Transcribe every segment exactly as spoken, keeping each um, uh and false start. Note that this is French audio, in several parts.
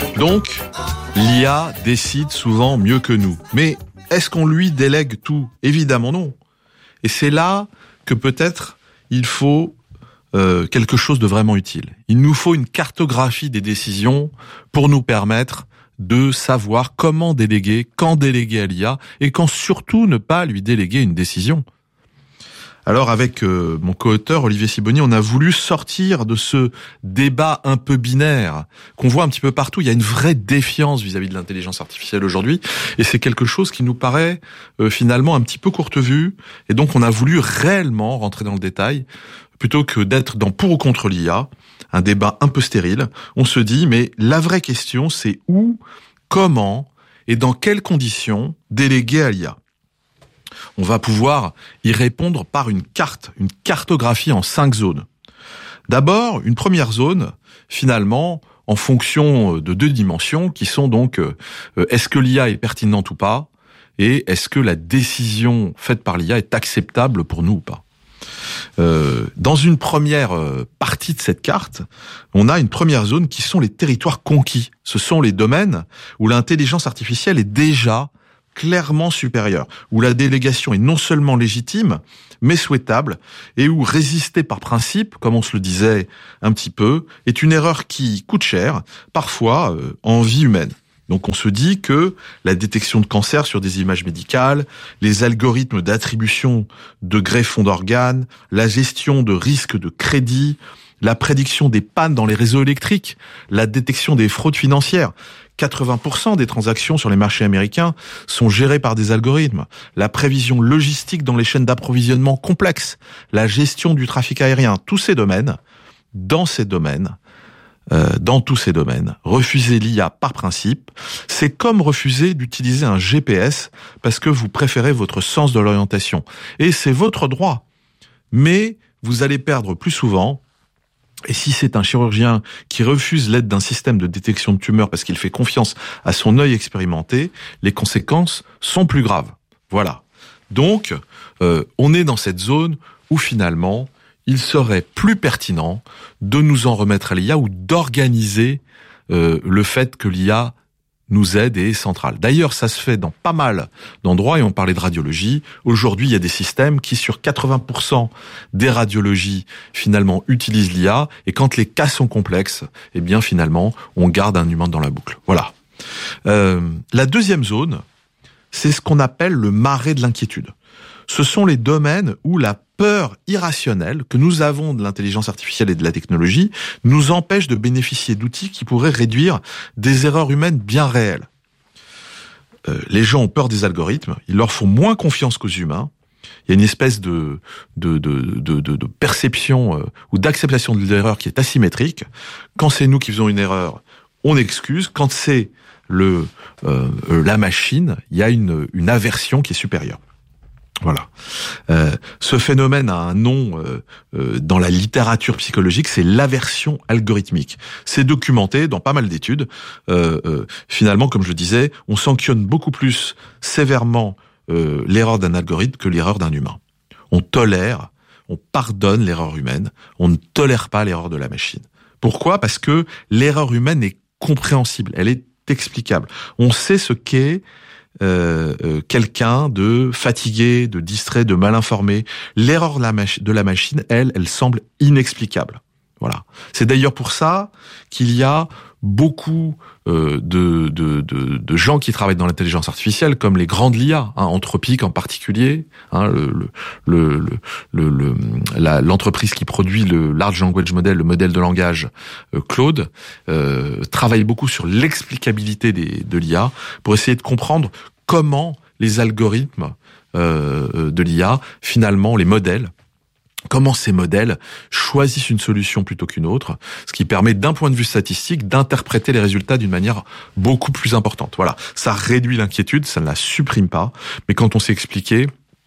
Donc, l'I A décide souvent mieux que nous. Mais est-ce qu'on lui délègue tout ? Évidemment non. Et c'est là que peut-être il faut euh, quelque chose de vraiment utile. Il nous faut une cartographie des décisions pour nous permettre de savoir comment déléguer, quand déléguer à l'I A et quand surtout ne pas lui déléguer une décision. Alors avec euh, mon co-auteur Olivier Sibony, on a voulu sortir de ce débat un peu binaire qu'on voit un petit peu partout. Il y a une vraie défiance vis-à-vis de l'intelligence artificielle aujourd'hui et c'est quelque chose qui nous paraît euh, finalement un petit peu courte vue et donc on a voulu réellement rentrer dans le détail plutôt que d'être dans pour ou contre l'I A, un débat un peu stérile. On se dit mais la vraie question c'est où, comment et dans quelles conditions déléguer à l'I A. On va pouvoir y répondre par une carte, une cartographie en cinq zones. D'abord, une première zone, finalement, en fonction de deux dimensions, qui sont donc, euh, est-ce que l'I A est pertinente ou pas, et est-ce que la décision faite par l'I A est acceptable pour nous ou pas. Euh, dans une première partie de cette carte, on a une première zone qui sont les territoires conquis. Ce sont les domaines où l'intelligence artificielle est déjà clairement supérieure, où la délégation est non seulement légitime, mais souhaitable, et où résister par principe, comme on se le disait un petit peu, est une erreur qui coûte cher, parfois euh, en vie humaine. Donc on se dit que la détection de cancer sur des images médicales, les algorithmes d'attribution de greffons d'organes, la gestion de risques de crédit, la prédiction des pannes dans les réseaux électriques, la détection des fraudes financières, quatre-vingts pour cent des transactions sur les marchés américains sont gérées par des algorithmes. La prévision logistique dans les chaînes d'approvisionnement complexes, la gestion du trafic aérien, tous ces domaines, dans ces domaines, euh, dans tous ces domaines, refuser l'I A par principe, c'est comme refuser d'utiliser un G P S parce que vous préférez votre sens de l'orientation. Et c'est votre droit. Mais vous allez perdre plus souvent. Et si c'est un chirurgien qui refuse l'aide d'un système de détection de tumeurs parce qu'il fait confiance à son œil expérimenté, les conséquences sont plus graves. Voilà. Donc, euh, on est dans cette zone où finalement, il serait plus pertinent de nous en remettre à l'I A ou d'organiser euh, le fait que l'I A nous aide et est centrale. D'ailleurs, ça se fait dans pas mal d'endroits, et on parlait de radiologie. Aujourd'hui, il y a des systèmes qui, sur quatre-vingts pour cent des radiologies, finalement, utilisent l'I A, et quand les cas sont complexes, eh bien, finalement, on garde un humain dans la boucle. Voilà. Euh, la deuxième zone, c'est ce qu'on appelle le marais de l'inquiétude. Ce sont les domaines où la peur irrationnelle que nous avons de l'intelligence artificielle et de la technologie nous empêche de bénéficier d'outils qui pourraient réduire des erreurs humaines bien réelles. Euh, les gens ont peur des algorithmes, ils leur font moins confiance qu'aux humains. Il y a une espèce de de de de, de, de perception euh, ou d'acceptation de l'erreur qui est asymétrique. Quand c'est nous qui faisons une erreur, on excuse. Quand c'est le euh, la machine, il y a une une aversion qui est supérieure. Voilà. Euh, ce phénomène a un nom euh, euh, dans la littérature psychologique, c'est l'aversion algorithmique. C'est documenté dans pas mal d'études. Euh, euh, finalement, comme je le disais, on sanctionne beaucoup plus sévèrement euh, l'erreur d'un algorithme que l'erreur d'un humain. On tolère, on pardonne l'erreur humaine, on ne tolère pas l'erreur de la machine. Pourquoi ? Parce que l'erreur humaine est compréhensible, elle est explicable. On sait ce qu'est Euh, euh, quelqu'un de fatigué, de distrait, de mal informé. L'erreur de la, mach- de la machine, elle, elle semble inexplicable. Voilà. C'est d'ailleurs pour ça qu'il y a beaucoup euh, de, de, de, de gens qui travaillent dans l'intelligence artificielle, comme les grandes L I A, hein, Anthropic en particulier, hein, le, le, le, le, le, la, l'entreprise qui produit le Large Language Model, le modèle de langage euh, Claude, euh, travaille beaucoup sur l'explicabilité des, de l'I A pour essayer de comprendre comment les algorithmes euh, de l'I A, finalement, les modèles, comment ces modèles choisissent une solution plutôt qu'une autre, ce qui permet d'un point de vue statistique d'interpréter les résultats d'une manière beaucoup plus importante. Voilà, ça réduit l'inquiétude, ça ne la supprime pas, mais quand on sait expliquer,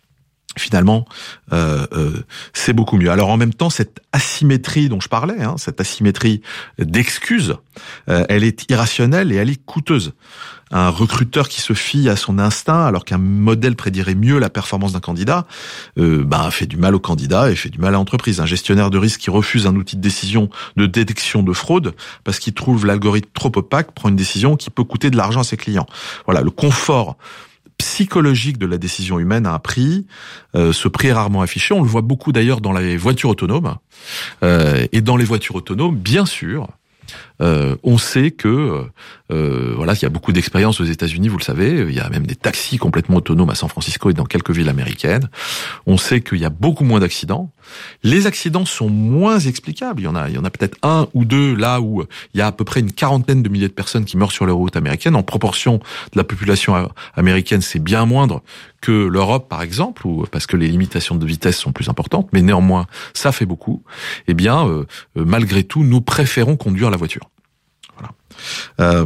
Finalement, euh, euh, c'est beaucoup mieux. Alors en même temps, cette asymétrie dont je parlais, hein, cette asymétrie d'excuses, euh, elle est irrationnelle et elle est coûteuse. Un recruteur qui se fie à son instinct alors qu'un modèle prédirait mieux la performance d'un candidat, euh, bah, fait du mal au candidat et fait du mal à l'entreprise. Un gestionnaire de risque qui refuse un outil de décision de détection de fraude parce qu'il trouve l'algorithme trop opaque prend une décision qui peut coûter de l'argent à ses clients. Voilà, le confort psychologique de la décision humaine a un prix. Euh, ce prix est rarement affiché. On le voit beaucoup d'ailleurs dans les voitures autonomes. Euh, et dans les voitures autonomes, bien sûr, euh, on sait que euh, voilà, il y a beaucoup d'expériences aux États-Unis, vous le savez. Il y a même des taxis complètement autonomes à San Francisco et dans quelques villes américaines. On sait qu'il y a beaucoup moins d'accidents. Les accidents sont moins explicables. Il y en a, il y en a peut-être un ou deux là où il y a à peu près une quarantaine de milliers de personnes qui meurent sur les routes américaines. En proportion de la population américaine, c'est bien moindre que l'Europe, par exemple, ou parce que les limitations de vitesse sont plus importantes. Mais néanmoins, ça fait beaucoup. Eh bien, euh, malgré tout, nous préférons conduire la voiture. Voilà. Euh,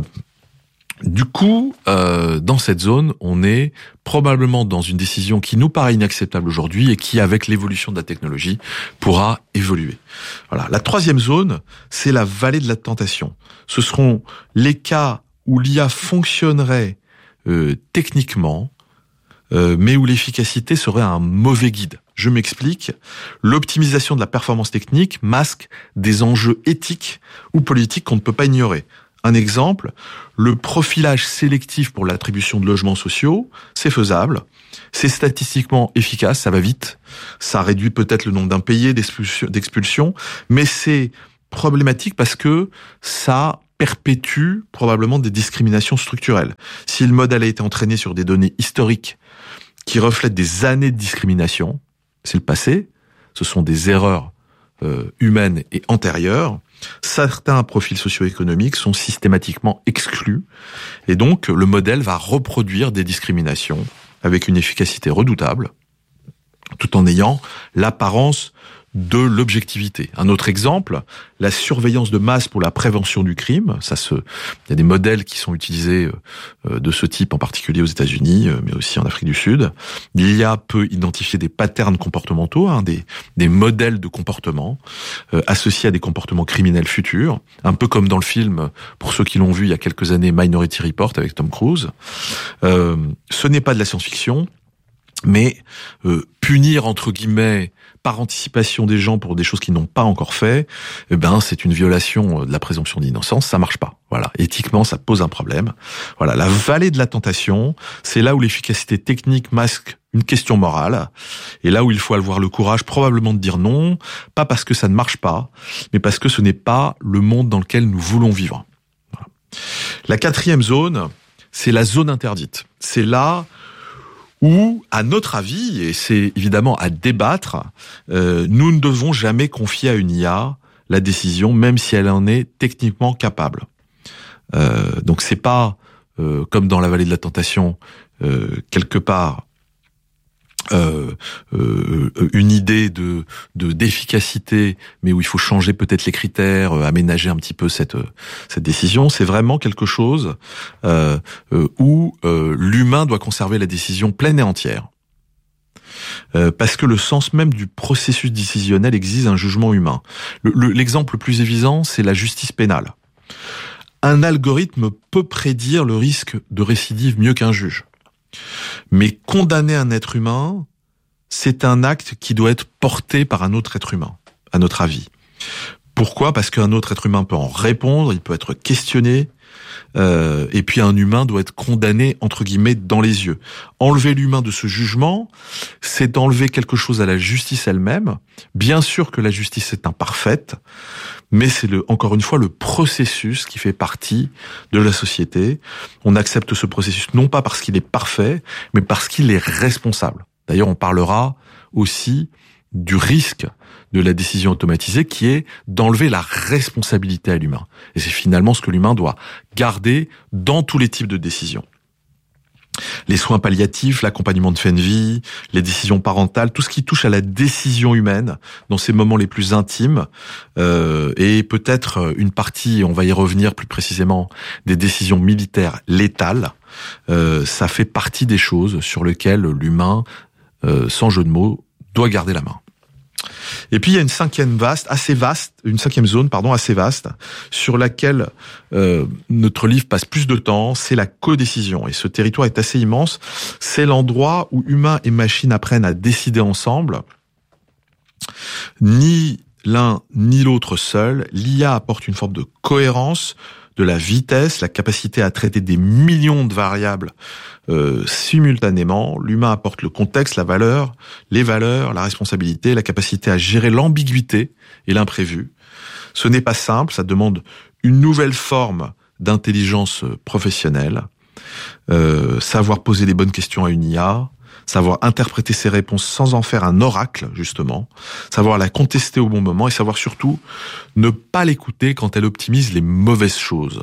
Du coup, euh, dans cette zone, on est probablement dans une décision qui nous paraît inacceptable aujourd'hui et qui, avec l'évolution de la technologie, pourra évoluer. Voilà. La troisième zone, c'est la vallée de la tentation. Ce seront les cas où l'I A fonctionnerait euh, techniquement, euh, mais où l'efficacité serait un mauvais guide. Je m'explique. L'optimisation de la performance technique masque des enjeux éthiques ou politiques qu'on ne peut pas ignorer. Un exemple, le profilage sélectif pour l'attribution de logements sociaux, c'est faisable, c'est statistiquement efficace, ça va vite, ça réduit peut-être le nombre d'impayés, d'expulsions, mais c'est problématique parce que ça perpétue probablement des discriminations structurelles. Si le modèle a été entraîné sur des données historiques qui reflètent des années de discrimination, c'est le passé, ce sont des erreurs euh, humaines et antérieures, certains profils socio-économiques sont systématiquement exclus et donc le modèle va reproduire des discriminations avec une efficacité redoutable tout en ayant l'apparence de l'objectivité. Un autre exemple, la surveillance de masse pour la prévention du crime. Ça se, il y a des modèles qui sont utilisés de ce type, en particulier aux États-Unis, mais aussi en Afrique du Sud. L'I A peut identifier des patterns comportementaux, hein, des, des modèles de comportement euh, associés à des comportements criminels futurs, un peu comme dans le film, pour ceux qui l'ont vu il y a quelques années, Minority Report avec Tom Cruise. Euh, ce n'est pas de la science-fiction, mais euh, punir entre guillemets par anticipation des gens pour des choses qu'ils n'ont pas encore fait, eh ben c'est une violation de la présomption d'innocence, ça marche pas. Voilà, éthiquement ça pose un problème. Voilà, la vallée de la tentation, c'est là où l'efficacité technique masque une question morale et là où il faut avoir le courage probablement de dire non, pas parce que ça ne marche pas, mais parce que ce n'est pas le monde dans lequel nous voulons vivre. Voilà. La quatrième zone, c'est la zone interdite. C'est là où, à notre avis, et c'est évidemment à débattre, euh, nous ne devons jamais confier à une I A la décision, même si elle en est techniquement capable. Euh, donc c'est pas euh, comme dans la vallée de la tentation, euh, quelque part, euh, euh, une idée de, de d'efficacité, mais où il faut changer peut-être les critères, euh, aménager un petit peu cette cette décision. C'est vraiment quelque chose euh, euh, où euh, l'humain doit conserver la décision pleine et entière, euh, parce que le sens même du processus décisionnel exige un jugement humain. Le, le, l'exemple le plus évident, c'est la justice pénale. Un algorithme peut prédire le risque de récidive mieux qu'un juge. Mais condamner un être humain, c'est un acte qui doit être porté par un autre être humain, à notre avis. Pourquoi ? Parce qu'un autre être humain peut en répondre, il peut être questionné, euh, et puis un humain doit être condamné, entre guillemets, dans les yeux. Enlever l'humain de ce jugement, c'est enlever quelque chose à la justice elle-même. Bien sûr que la justice est imparfaite, mais c'est le, encore une fois le processus qui fait partie de la société. On accepte ce processus non pas parce qu'il est parfait, mais parce qu'il est responsable. D'ailleurs, on parlera aussi du risque de la décision automatisée qui est d'enlever la responsabilité à l'humain. Et c'est finalement ce que l'humain doit garder dans tous les types de décisions. Les soins palliatifs, l'accompagnement de fin de vie, les décisions parentales, tout ce qui touche à la décision humaine dans ces moments les plus intimes, euh, et peut-être une partie, on va y revenir plus précisément, des décisions militaires létales, euh, ça fait partie des choses sur lesquelles l'humain euh, sans jeu de mots, doit garder la main. Et puis il y a une cinquième vaste, assez vaste, une cinquième zone, pardon, assez vaste, sur laquelle euh, notre livre passe plus de temps, c'est la codécision. Et ce territoire est assez immense. C'est l'endroit où humains et machines apprennent à décider ensemble. Ni l'un ni l'autre seul. L'I A apporte une forme de cohérence, de la vitesse, la capacité à traiter des millions de variables euh, simultanément. L'humain apporte le contexte, la valeur, les valeurs, la responsabilité, la capacité à gérer l'ambiguïté et l'imprévu. Ce n'est pas simple, ça demande une nouvelle forme d'intelligence professionnelle, euh, savoir poser les bonnes questions à une I A, savoir interpréter ses réponses sans en faire un oracle, justement, savoir la contester au bon moment et savoir surtout ne pas l'écouter quand elle optimise les mauvaises choses.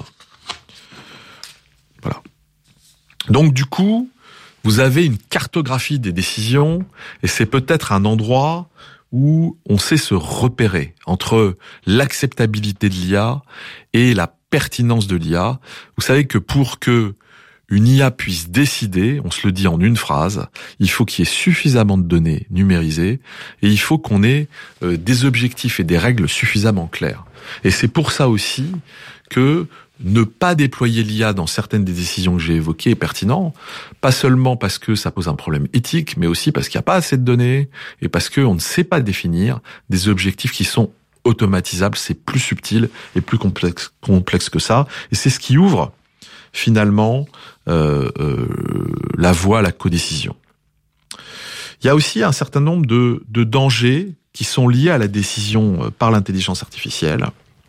Voilà. Donc du coup, vous avez une cartographie des décisions et c'est peut-être un endroit où on sait se repérer entre l'acceptabilité de l'I A et la pertinence de l'I A. Vous savez que pour que une I A puisse décider, on se le dit en une phrase, il faut qu'il y ait suffisamment de données numérisées et il faut qu'on ait euh, des objectifs et des règles suffisamment claires. Et c'est pour ça aussi que ne pas déployer l'I A dans certaines des décisions que j'ai évoquées est pertinent, pas seulement parce que ça pose un problème éthique, mais aussi parce qu'il n'y a pas assez de données et parce qu'on ne sait pas définir des objectifs qui sont automatisables. C'est plus subtil et plus complexe, complexe que ça. Et c'est ce qui ouvre finalement euh, euh, la voie à la codécision. Il y a aussi un certain nombre de, de dangers qui sont liés à la décision par l'intelligence artificielle.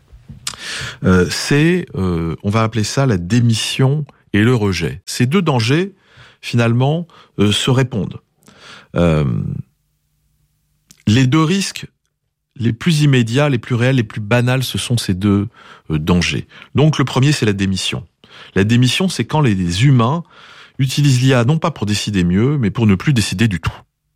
Euh, c'est, euh, on va appeler ça la démission et le rejet. Ces deux dangers, finalement, euh, se répondent. Euh, les deux risques les plus immédiats, les plus réels, les plus banals, ce sont ces deux euh, dangers. Donc le premier, c'est la démission. La démission, c'est quand les humains utilisent l'I A non pas pour décider mieux, mais pour ne plus décider du tout.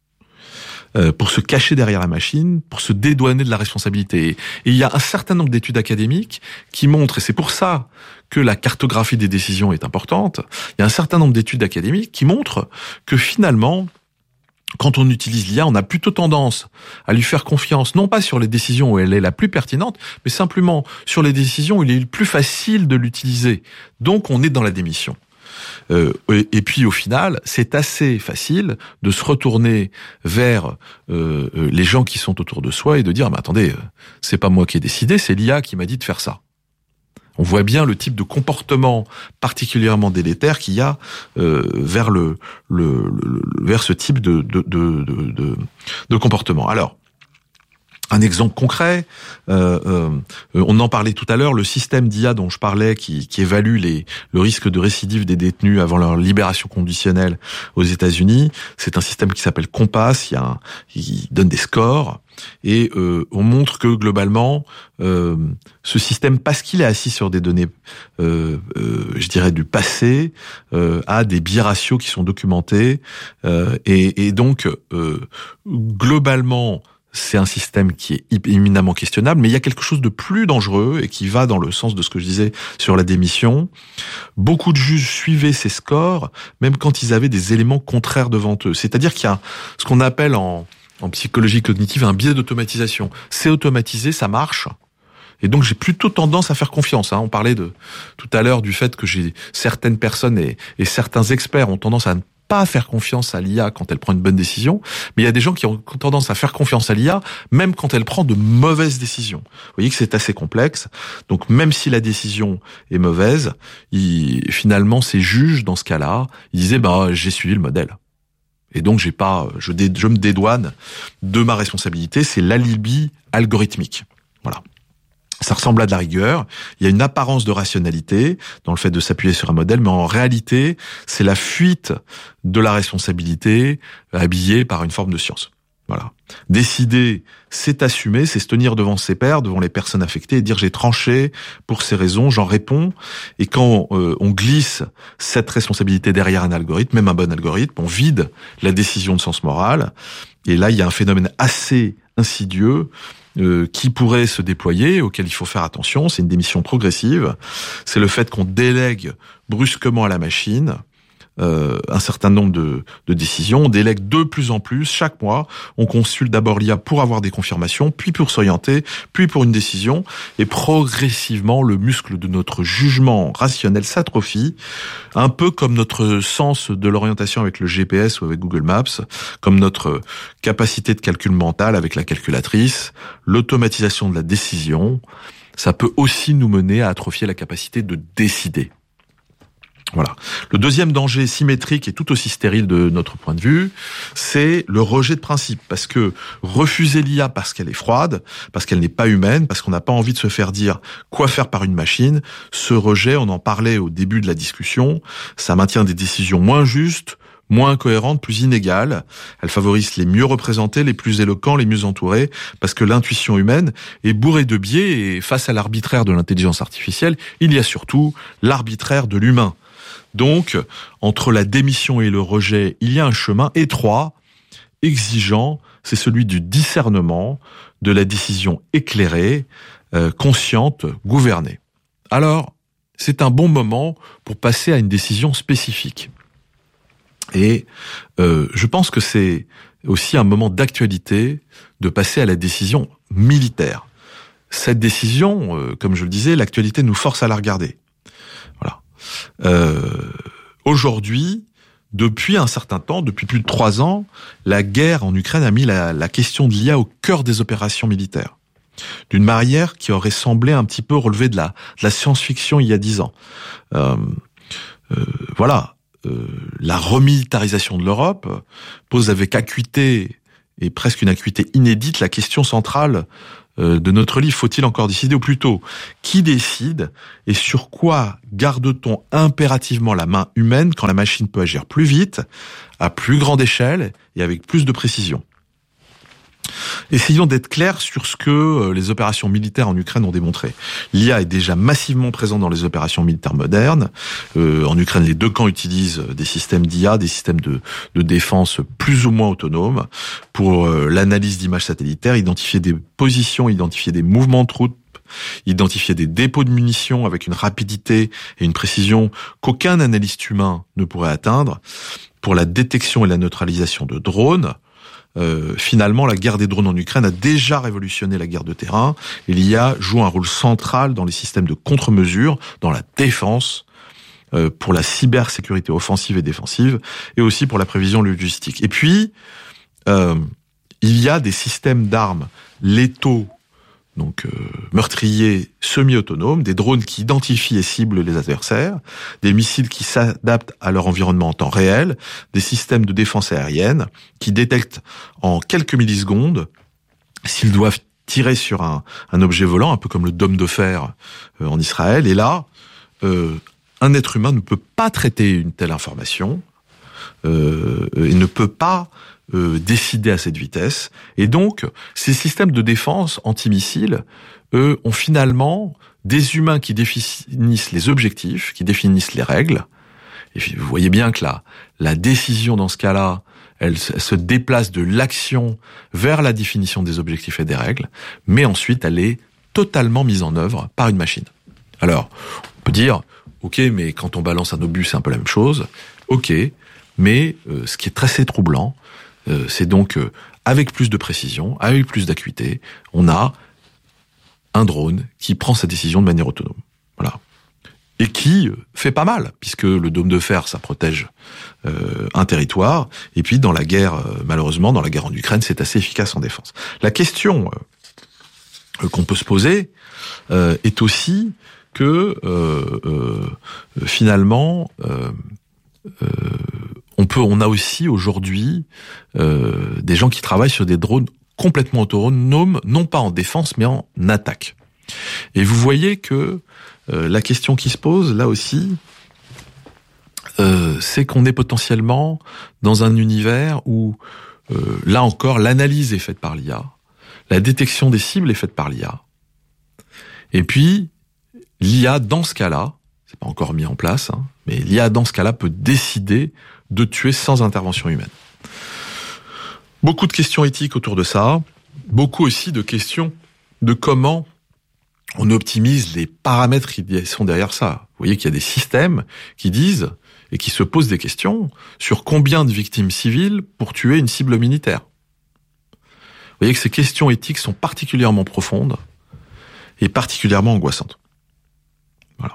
Euh, pour se cacher derrière la machine, pour se dédouaner de la responsabilité. Et il y a un certain nombre d'études académiques qui montrent, et c'est pour ça que la cartographie des décisions est importante, il y a un certain nombre d'études académiques qui montrent que finalement, quand on utilise l'I A, on a plutôt tendance à lui faire confiance, non pas sur les décisions où elle est la plus pertinente, mais simplement sur les décisions où il est le plus facile de l'utiliser. Donc on est dans la démission. Euh, et, et puis au final, c'est assez facile de se retourner vers euh, les gens qui sont autour de soi et de dire « mais attendez, c'est pas moi qui ai décidé, c'est l'I A qui m'a dit de faire ça ». On voit bien le type de comportement particulièrement délétère qu'il y a euh, vers le, le, le vers ce type de de de de, de comportement. Alors, un exemple concret, euh, euh, on en parlait tout à l'heure, le système d'I A dont je parlais qui, qui évalue les, le risque de récidive des détenus avant leur libération conditionnelle aux États-Unis, c'est un système qui s'appelle Compass, il, y a un, il donne des scores et euh, on montre que globalement, euh, ce système, parce qu'il est assis sur des données, euh, euh, je dirais du passé, euh, a des biratios qui sont documentés euh, et, et donc euh, globalement, c'est un système qui est éminemment questionnable, mais il y a quelque chose de plus dangereux et qui va dans le sens de ce que je disais sur la démission. Beaucoup de juges suivaient ces scores, même quand ils avaient des éléments contraires devant eux. C'est-à-dire qu'il y a ce qu'on appelle en, en psychologie cognitive un biais d'automatisation. C'est automatisé, ça marche. Et donc j'ai plutôt tendance à faire confiance. Hein. On parlait de tout à l'heure du fait que j'ai certaines personnes et, et certains experts ont tendance à ne pas faire confiance à l'I A quand elle prend une bonne décision, mais il y a des gens qui ont tendance à faire confiance à l'I A même quand elle prend de mauvaises décisions. Vous voyez que c'est assez complexe. Donc même si la décision est mauvaise, il, finalement ces juges dans ce cas-là, ils disaient bah j'ai suivi le modèle. Et donc j'ai pas, je, dé, je me dédouane de ma responsabilité. C'est l'alibi algorithmique. Voilà. Ça ressemble à de la rigueur, il y a une apparence de rationalité dans le fait de s'appuyer sur un modèle, mais en réalité, c'est la fuite de la responsabilité habillée par une forme de science. Voilà. Décider, c'est assumer, c'est se tenir devant ses pairs, devant les personnes affectées et dire j'ai tranché pour ces raisons, j'en réponds. Et quand euh, on glisse cette responsabilité derrière un algorithme, même un bon algorithme, on vide la décision de sens moral. Et là, il y a un phénomène assez insidieux Euh, qui pourrait se déployer, auquel il faut faire attention, c'est une démission progressive, c'est le fait qu'on délègue brusquement à la machine euh, un certain nombre de, de décisions. On délègue de plus en plus. Chaque mois, on consulte d'abord l'I A pour avoir des confirmations, puis pour s'orienter, puis pour une décision. Et progressivement, le muscle de notre jugement rationnel s'atrophie, un peu comme notre sens de l'orientation avec le G P S ou avec Google Maps, comme notre capacité de calcul mental avec la calculatrice, l'automatisation de la décision. Ça peut aussi nous mener à atrophier la capacité de décider. Voilà. Le deuxième danger symétrique et tout aussi stérile de notre point de vue, c'est le rejet de principe. Parce que refuser l'I A parce qu'elle est froide, parce qu'elle n'est pas humaine, parce qu'on n'a pas envie de se faire dire quoi faire par une machine, ce rejet, on en parlait au début de la discussion, ça maintient des décisions moins justes, moins cohérentes, plus inégales. Elle favorise les mieux représentés, les plus éloquents, les mieux entourés, parce que l'intuition humaine est bourrée de biais et face à l'arbitraire de l'intelligence artificielle, il y a surtout l'arbitraire de l'humain. Donc, entre la démission et le rejet, il y a un chemin étroit, exigeant, c'est celui du discernement, de la décision éclairée, euh, consciente, gouvernée. Alors, c'est un bon moment pour passer à une décision spécifique. Et euh, je pense que c'est aussi un moment d'actualité de passer à la décision militaire. Cette décision, euh, comme je le disais, l'actualité nous force à la regarder. Voilà. Euh, aujourd'hui, depuis un certain temps, depuis plus de trois ans, la guerre en Ukraine a mis la, la question de l'I A au cœur des opérations militaires. D'une manière qui aurait semblé un petit peu relever de la, de la science-fiction il y a dix ans. Euh, euh, voilà. Euh, la remilitarisation de l'Europe pose avec acuité et presque une acuité inédite la question centrale euh, de notre livre. Faut-il encore décider, ou plutôt, qui décide et sur quoi garde-t-on impérativement la main humaine quand la machine peut agir plus vite, à plus grande échelle et avec plus de précision? Essayons d'être clairs sur ce que les opérations militaires en Ukraine ont démontré. L'I A est déjà massivement présente dans les opérations militaires modernes. Euh, en Ukraine, les deux camps utilisent des systèmes d'I A, des systèmes de, de défense plus ou moins autonomes pour euh, l'analyse d'images satellitaires, identifier des positions, identifier des mouvements de troupes, identifier des dépôts de munitions avec une rapidité et une précision qu'aucun analyste humain ne pourrait atteindre, pour la détection et la neutralisation de drones. Euh, finalement, la guerre des drones en Ukraine a déjà révolutionné la guerre de terrain. Et l'I A joue un rôle central dans les systèmes de contre-mesure, dans la défense, euh, pour la cybersécurité offensive et défensive, et aussi pour la prévision logistique. Et puis, euh, il y a des systèmes d'armes létaux, donc euh, meurtriers semi-autonomes, des drones qui identifient et ciblent les adversaires, des missiles qui s'adaptent à leur environnement en temps réel, des systèmes de défense aérienne qui détectent en quelques millisecondes s'ils doivent tirer sur un, un objet volant, un peu comme le dôme de fer euh, en Israël. Et là, euh, un être humain ne peut pas traiter une telle information, euh, et ne peut pas Euh, décider à cette vitesse. Et donc, ces systèmes de défense antimissiles, eux, ont finalement des humains qui définissent les objectifs, qui définissent les règles. Et vous voyez bien que la, la décision, dans ce cas-là, elle, elle se déplace de l'action vers la définition des objectifs et des règles, mais ensuite, elle est totalement mise en œuvre par une machine. Alors, on peut dire, ok, mais quand on balance un obus, c'est un peu la même chose. Ok, mais euh, ce qui est très, très troublant, Euh, c'est donc, euh, avec plus de précision, avec plus d'acuité, on a un drone qui prend sa décision de manière autonome. Voilà. Et qui euh, fait pas mal, puisque le dôme de fer, ça protège euh, un territoire, et puis dans la guerre, euh, malheureusement, dans la guerre en Ukraine, c'est assez efficace en défense. La question euh, qu'on peut se poser euh, est aussi que, euh, euh, finalement, euh, euh, On peut, on a aussi aujourd'hui euh, des gens qui travaillent sur des drones complètement autonomes, non pas en défense, mais en attaque. Et vous voyez que euh, la question qui se pose, là aussi, euh, c'est qu'on est potentiellement dans un univers où, euh, là encore, l'analyse est faite par l'I A, la détection des cibles est faite par l'I A. Et puis, l'I A, dans ce cas-là, c'est pas encore mis en place, hein, mais l'I A, dans ce cas-là, peut décider de tuer sans intervention humaine. Beaucoup de questions éthiques autour de ça, beaucoup aussi de questions de comment on optimise les paramètres qui sont derrière ça. Vous voyez qu'il y a des systèmes qui disent, et qui se pose des questions sur combien de victimes civiles pour tuer une cible militaire. Vous voyez que ces questions éthiques sont particulièrement profondes et particulièrement angoissantes. Voilà.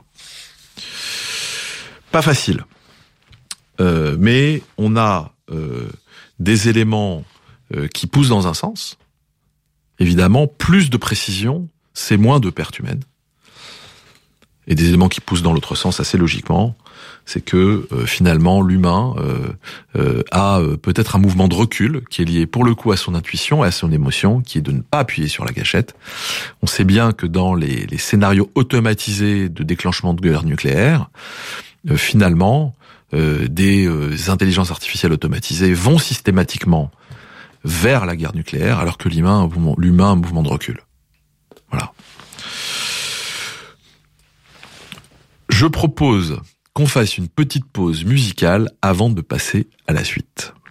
Pas facile. Euh, mais on a euh, des éléments euh, qui poussent dans un sens. Évidemment, plus de précision, c'est moins de perte humaine. Et des éléments qui poussent dans l'autre sens assez logiquement, c'est que euh, finalement l'humain euh, euh, a euh, peut-être un mouvement de recul qui est lié pour le coup à son intuition et à son émotion, qui est de ne pas appuyer sur la gâchette. On sait bien que dans les, les scénarios automatisés de déclenchement de guerre nucléaire, euh, finalement, euh, des euh, intelligences artificielles automatisées vont systématiquement vers la guerre nucléaire, alors que l'humain a un mouvement, l'humain a un mouvement de recul. Voilà. Je propose qu'on fasse une petite pause musicale avant de passer à la suite.